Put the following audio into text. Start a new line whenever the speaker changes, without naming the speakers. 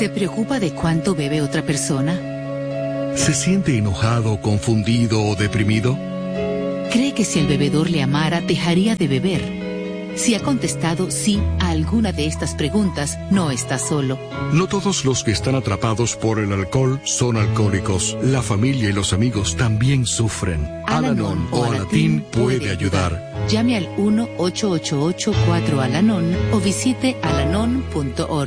¿Se preocupa de cuánto bebe otra persona?
¿Se siente enojado, confundido o deprimido?
¿Cree que si el bebedor le amara, dejaría de beber? Si ha contestado sí a alguna de estas preguntas, no está solo.
No todos los que están atrapados por el alcohol son alcohólicos. La familia y los amigos también sufren. Al-Anon o Alatín puede ayudar.
Llame al 1-888-4-Al-Anon o visite alanon.org.